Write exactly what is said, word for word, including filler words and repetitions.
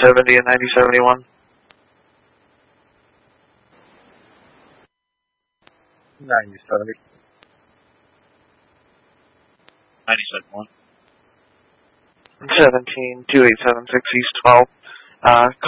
seventy and ninety seventy-one. ninety seventy. ninety seventy-one. seventeen two eight seven six East twelve. Uh,